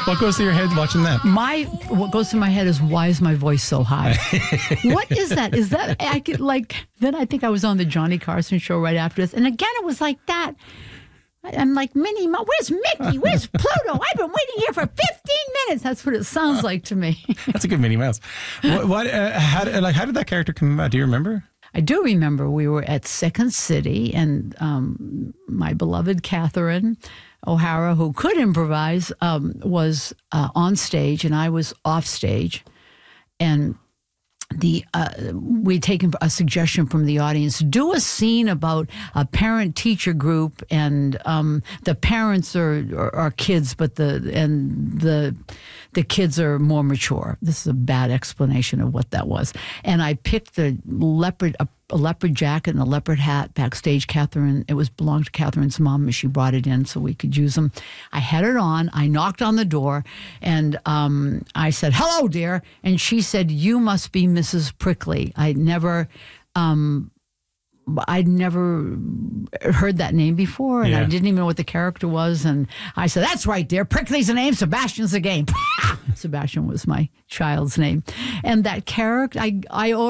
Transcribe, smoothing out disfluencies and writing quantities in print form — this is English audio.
What goes through your head watching that? What goes through my head is, why is my voice so high? What is that? Is that then I think I was on the Johnny Carson show right after this. And again, it was like that. I'm like, Minnie, where's Mickey? Where's Pluto? I've been waiting here for 15 minutes. That's what it sounds like to me. That's a good Minnie Mouse. How did that character come about? Do you remember? I do remember we were at Second City, and my beloved Catherine O'Hara, who could improvise, was on stage, and I was off stage. And we'd taken a suggestion from the audience: do a scene about a parent-teacher group, and the parents are kids, but the kids are more mature. This is a bad explanation of what that was. And I picked a leopard jacket and a leopard hat backstage. It belonged to Catherine's mom, and she brought it in so we could use them. I had it on. I knocked on the door, and I said, "Hello, dear." And she said, "You must be Mrs. Prickly." I'd never heard that name before, and I didn't even know what the character was. And I said, "That's right, dear. Prickly's a name, Sebastian's a game." Sebastian was my child's name. And that character, I